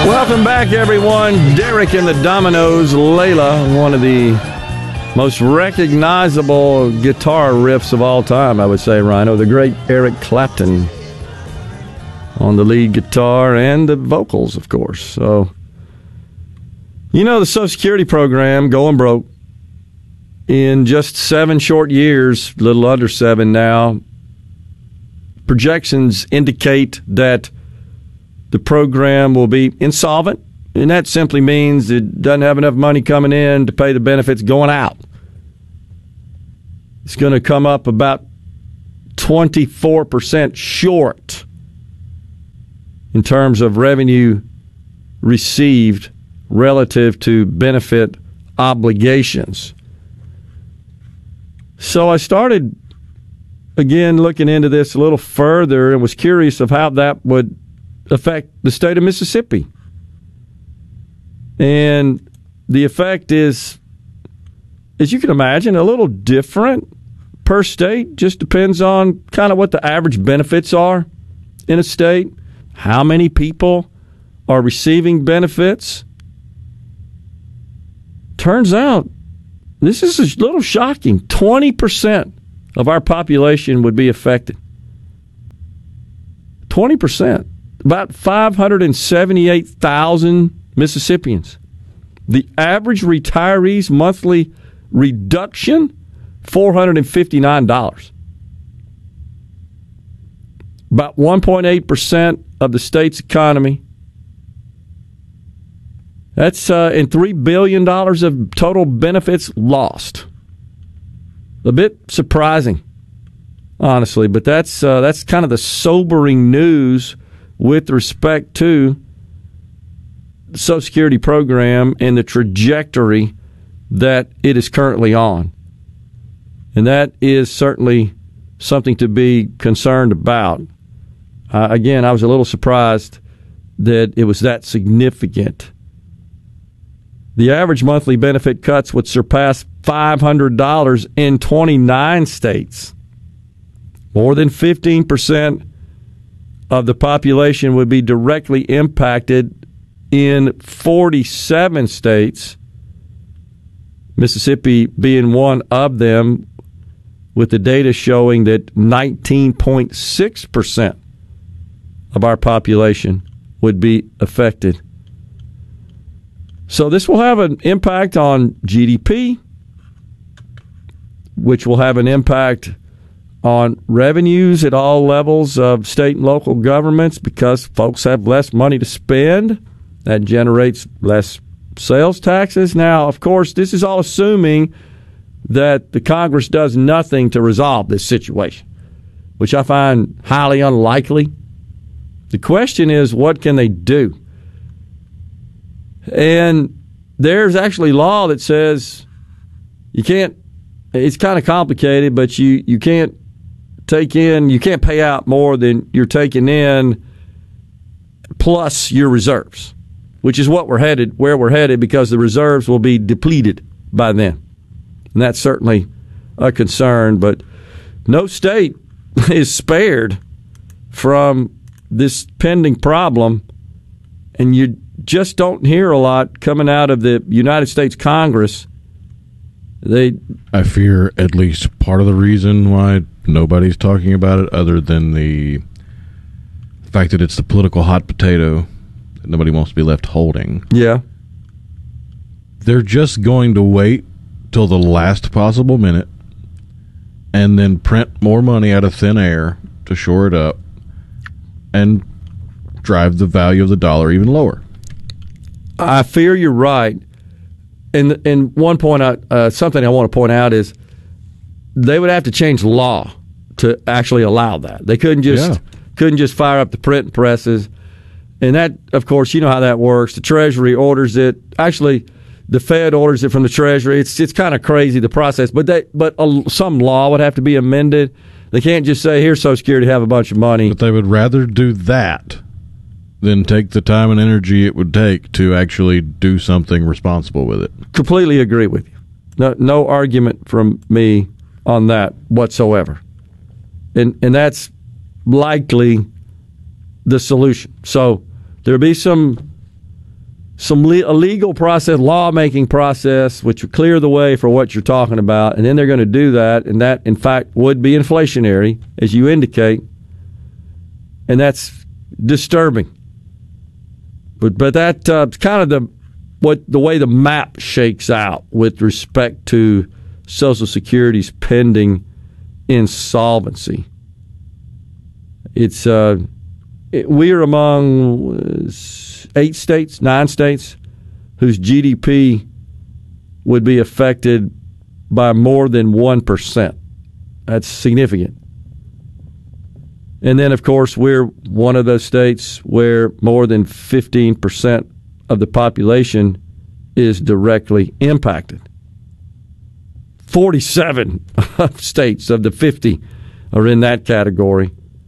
Welcome back, everyone. Derek and the Dominoes, Layla, one of the most recognizable guitar riffs of all time, I would say, Rhino. The great Eric Clapton on the lead guitar and the vocals, of course. So, you know, the Social Security program going broke in just 7 short years, a little under 7 now. Projections indicate that the program will be insolvent, and that simply means it doesn't have enough money coming in to pay the benefits going out. It's going to come up about 24% short in terms of revenue received relative to benefit obligations. So I started, again, looking into this a little further and was curious of how that would affect the state of Mississippi. And the effect is, as you can imagine, a little different per state. Just depends on kind of what the average benefits are in a state, how many people are receiving benefits. Turns out, this is a little shocking. 20% of our population would be affected. 20%. About 578,000 Mississippians. The average retiree's monthly reduction, $459. About 1.8% of the state's economy. That's in $3 billion of total benefits lost. A bit surprising, honestly, but that's kind of the sobering news with respect to the Social Security program and the trajectory that it is currently on. And that is certainly something to be concerned about. Again, I was a little surprised that it was that significant. The average monthly benefit cuts would surpass $500 in 29 states. More than 15% of the population would be directly impacted in 47 states, Mississippi being one of them, with the data showing that 19.6% of our population would be affected. So this will have an impact on GDP, which will have an impact on revenues at all levels of state and local governments because folks have less money to spend. That generates less sales taxes. Now, of course, this is all assuming that the Congress does nothing to resolve this situation, which I find highly unlikely. The question is, what can they do? And there's actually law that says you can't, it's kind of complicated, but you can't you can't pay out more than you're taking in plus your reserves, which is where we're headed, because the reserves will be depleted by then. And that's certainly a concern, but no state is spared from this pending problem, and you just don't hear a lot coming out of the United States Congress. I fear at least part of the reason why nobody's talking about it, other than the fact that it's the political hot potato that nobody wants to be left holding. Yeah. They're just going to wait till the last possible minute and then print more money out of thin air to shore it up and drive the value of the dollar even lower. I fear you're right. And one point, something I want to point out is they would have to change law to actually allow that. They couldn't just fire up the printing presses. And that, of course, you know how that works. The Treasury orders it. Actually, the Fed orders it from the Treasury. It's kind of crazy, the process. But some law would have to be amended. They can't just say, here's Social Security, have a bunch of money. But they would rather do that than take the time and energy it would take to actually do something responsible with it. Completely agree with you. No argument from me on that whatsoever. And that's likely the solution. So there'll be some a legal process, lawmaking process, which would clear the way for what you're talking about, and then they're going to do that, and that, in fact, would be inflationary, as you indicate, and that's disturbing. But that's kind of the way the map shakes out with respect to Social Security's pending insolvency. We are among 9 states whose GDP would be affected by more than 1%. That's significant. And then, of course, we're one of those states where more than 15% of the population is directly impacted. 47 states of the 50 are in that category.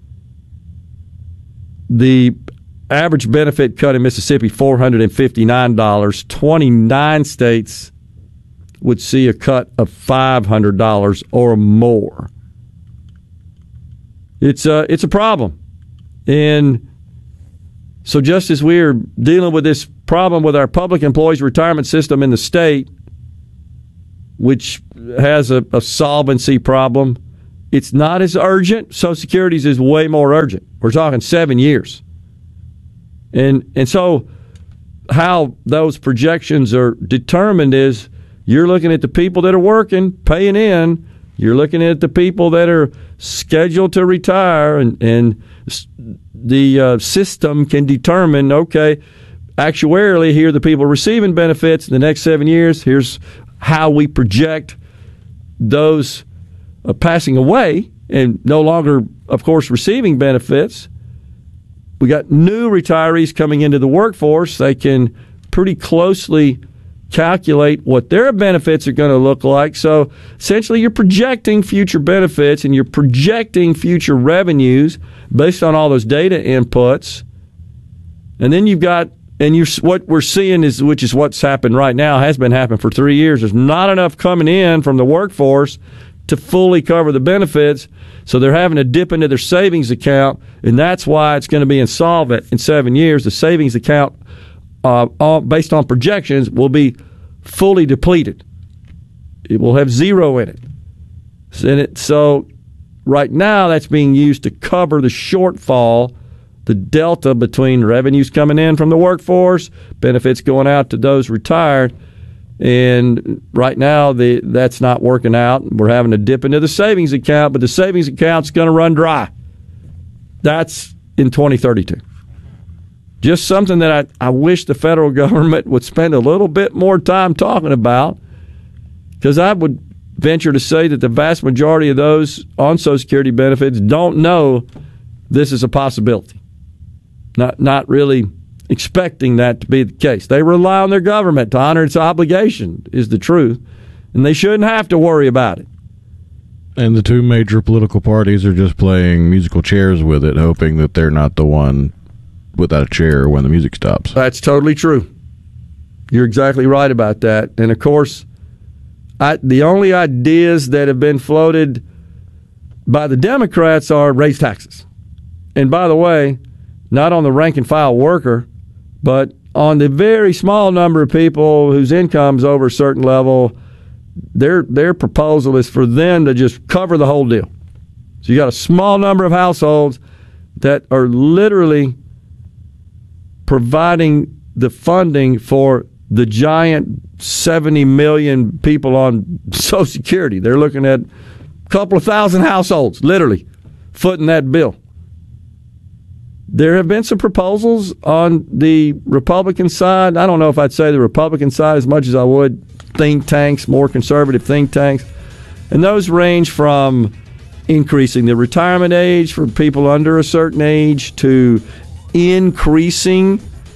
The average benefit cut in Mississippi, $459. 29 states would see a cut of $500 or more. It's a problem. And so just as we're dealing with this problem with our public employees retirement system in the state, which has a solvency problem, it's not as urgent. Social Security's is way more urgent. We're talking 7 years. And so how those projections are determined is you're looking at the people that are working, paying in. You're looking at the people that are scheduled to retire, and the system can determine, okay, actuarially, here are the people receiving benefits in the next 7 years. Here's how we project those passing away and no longer, of course, receiving benefits. We got new retirees coming into the workforce. They can pretty closely calculate what their benefits are going to look like. So essentially you're projecting future benefits and you're projecting future revenues based on all those data inputs. And then you've got, what we're seeing is, which is what's happened right now, has been happening for 3 years. There's not enough coming in from the workforce to fully cover the benefits. So they're having to dip into their savings account, and that's why it's going to be insolvent in 7 years. The savings account, based on projections, will be fully depleted. It will have zero in it. So right now that's being used to cover the shortfall, the delta between revenues coming in from the workforce, benefits going out to those retired. And right now that's not working out. We're having to dip into the savings account, but the savings account's going to run dry. That's in 2032. Just something that I wish the federal government would spend a little bit more time talking about, because I would venture to say that the vast majority of those on Social Security benefits don't know this is a possibility. Not really expecting that to be the case. They rely on their government to honor its obligation, is the truth, and they shouldn't have to worry about it. And the two major political parties are just playing musical chairs with it, hoping that they're not the one without a chair when the music stops. That's totally true. You're exactly right about that. And, of course, the only ideas that have been floated by the Democrats are raise taxes. And, by the way, not on the rank-and-file worker, but on the very small number of people whose income's over a certain level. Their proposal is for them to just cover the whole deal. So you got a small number of households that are literally providing the funding for the giant 70 million people on Social Security. They're looking at a couple of thousand households, literally, footing that bill. There have been some proposals on the Republican side. I don't know if I'd say the Republican side as much as I would think tanks, more conservative think tanks. And those range from increasing the retirement age for people under a certain age to increasing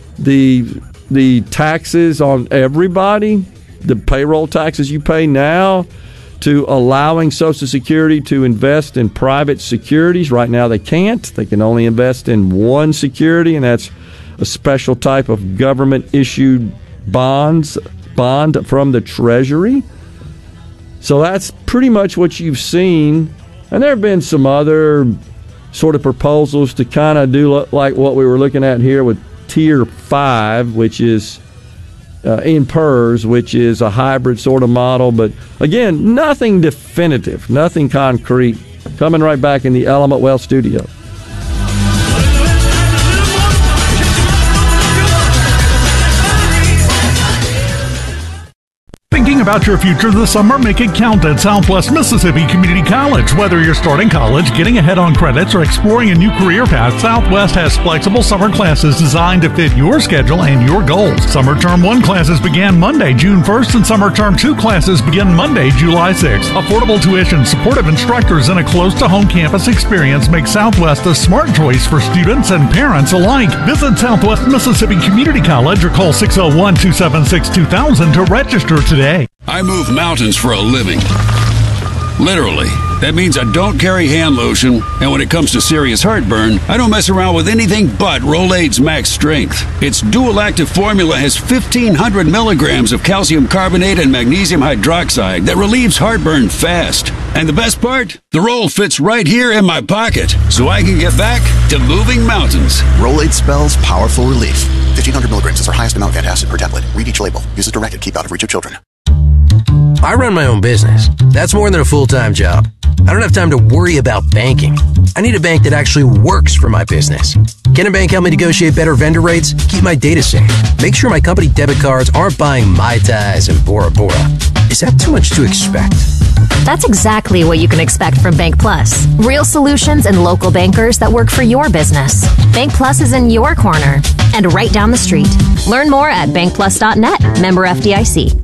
the taxes on everybody, the payroll taxes you pay now, to allowing Social Security to invest in private securities. Right now they can't. They can only invest in one security, and that's a special type of government-issued bond from the Treasury. So that's pretty much what you've seen. And there have been some other sort of proposals to kind of do like what we were looking at here with Tier 5, which is in PERS, which is a hybrid sort of model. But again, nothing definitive, nothing concrete. Coming right back in the Element Wealth studio. Thinking about your future this summer? Make it count at Southwest Mississippi Community College. Whether you're starting college, getting ahead on credits, or exploring a new career path, Southwest has flexible summer classes designed to fit your schedule and your goals. Summer Term 1 classes began Monday, June 1st, and Summer Term 2 classes begin Monday, July 6th. Affordable tuition, supportive instructors, and a close-to-home campus experience make Southwest a smart choice for students and parents alike. Visit Southwest Mississippi Community College or call 601-276-2000 to register today. I move mountains for a living. Literally. That means I don't carry hand lotion, and when it comes to serious heartburn, I don't mess around with anything but Rolaids Max Strength. Its dual-active formula has 1,500 milligrams of calcium carbonate and magnesium hydroxide that relieves heartburn fast. And the best part? The roll fits right here in my pocket, so I can get back to moving mountains. Rolaids spells powerful relief. 1,500 milligrams is our highest amount of antacid per tablet. Read each label. Use as directed. Keep out of reach of children. I run my own business. That's more than a full-time job. I don't have time to worry about banking. I need a bank that actually works for my business. Can a bank help me negotiate better vendor rates? Keep my data safe. Make sure my company debit cards aren't buying Mai Tais and Bora Bora. Is that too much to expect? That's exactly what you can expect from Bank Plus. Real solutions and local bankers that work for your business. Bank Plus is in your corner and right down the street. Learn more at bankplus.net. Member FDIC.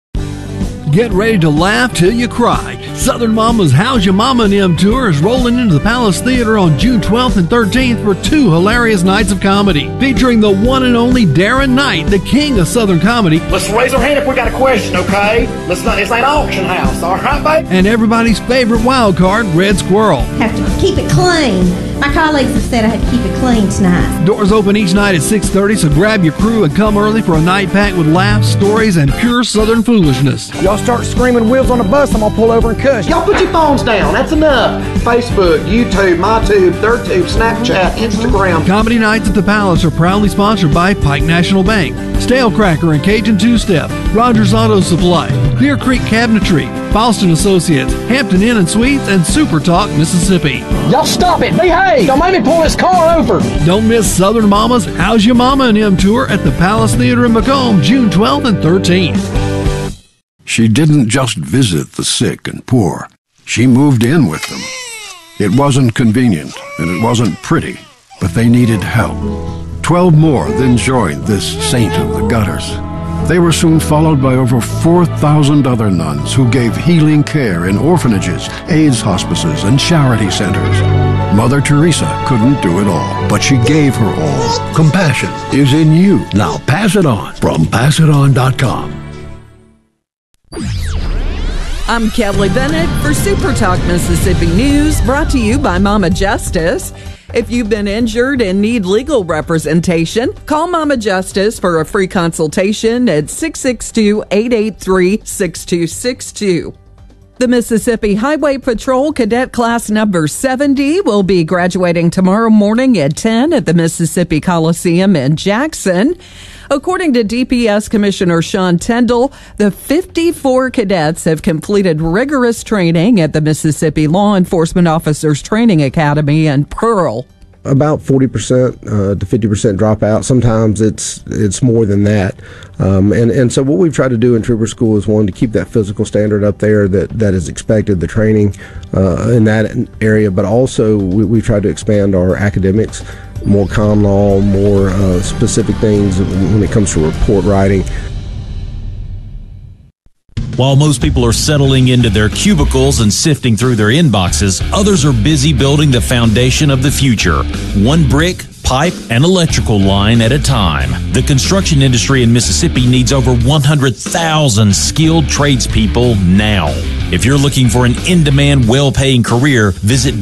Get ready to laugh till you cry. Southern Mama's How's Your Mama and Em tour is rolling into the Palace Theater on June 12th and 13th for 2 hilarious nights of comedy, featuring the one and only Darren Knight, the king of Southern comedy. Let's raise our hand if we got a question, okay? This ain't auction house, all right, babe? And everybody's favorite wild card, Red Squirrel. Have to keep it clean. My colleagues have said I had to keep it clean tonight. Doors open each night at 6:30, so grab your crew and come early for a night packed with laughs, stories, and pure Southern foolishness. Y'all start screaming wheels on the bus, I'm gonna pull over and cuss. Y'all put your phones down, that's enough. Facebook, YouTube, MyTube, ThirdTube, Snapchat, Instagram. Comedy nights at the Palace are proudly sponsored by Pike National Bank, Stale Cracker and Cajun Two-Step, Rogers Auto Supply, Clear Creek Cabinetry, Boston Associates, Hampton Inn and Suites, and Super Talk Mississippi. Y'all stop it, behave! Don't make me pull this car over. Don't miss Southern Mama's How's Your Mama and Em tour at the Palace Theater in Macomb, June 12th and 13th. She didn't just visit the sick and poor. She moved in with them. It wasn't convenient, and it wasn't pretty, but they needed help. 12 more then joined this saint of the gutters. They were soon followed by over 4,000 other nuns who gave healing care in orphanages, AIDS hospices, and charity centers. Mother Teresa couldn't do it all, but she gave her all. Compassion is in you. Now pass it on from PassItOn.com. I'm Kelly Bennett for Super Talk Mississippi News, brought to you by Mama Justice. If you've been injured and need legal representation, call Mama Justice for a free consultation at 662-883-6262. The Mississippi Highway Patrol Cadet Class number 70 will be graduating tomorrow morning at 10 at the Mississippi Coliseum in Jackson. According to DPS Commissioner Sean Tindall, the 54 cadets have completed rigorous training at the Mississippi Law Enforcement Officers Training Academy in Pearl. About 40% to 50% dropout. Sometimes it's more than that. And so what we've tried to do in Trooper School is, one, to keep that physical standard up there that is expected, the training in that area, but also we've tried to expand our academics, more common law, more specific things when it comes to report writing. While most people are settling into their cubicles and sifting through their inboxes, others are busy building the foundation of the future, one brick, pipe, and electrical line at a time. The construction industry in Mississippi needs over 100,000 skilled tradespeople now. If you're looking for an in-demand, well-paying career, visit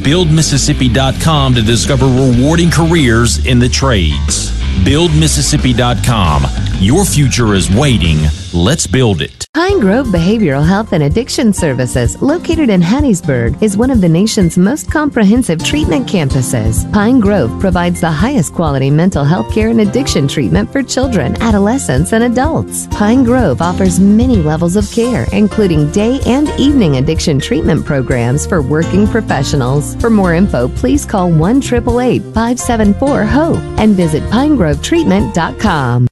BuildMississippi.com to discover rewarding careers in the trades. BuildMississippi.com. Your future is waiting. Let's build it. Pine Grove Behavioral Health and Addiction Services, located in Hattiesburg, is one of the nation's most comprehensive treatment campuses. Pine Grove provides the highest quality mental health care and addiction treatment for children, adolescents, and adults. Pine Grove offers many levels of care, including day and evening addiction treatment programs for working professionals. For more info, please call 1-888-574-HOPE and visit pinegrovetreatment.com.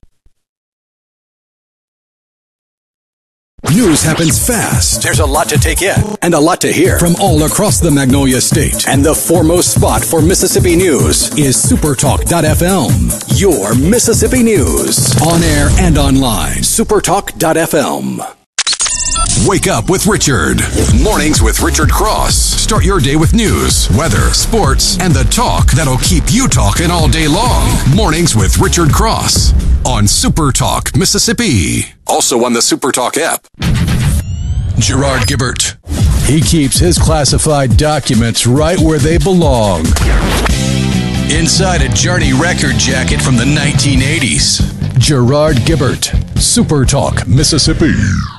News happens fast. There's a lot to take in and a lot to hear from all across the Magnolia State. And the foremost spot for Mississippi news is Supertalk.fm. Your Mississippi news. On air and online. Supertalk.fm. Wake up with Richard. Mornings with Richard Cross. Start your day with news, weather, sports, and the talk that'll keep you talking all day long. Mornings with Richard Cross on Supertalk Mississippi. Also on the Supertalk app. Gerard Gibbert. He keeps his classified documents right where they belong. Inside a Journey record jacket from the 1980s. Gerard Gibbert. Supertalk Mississippi.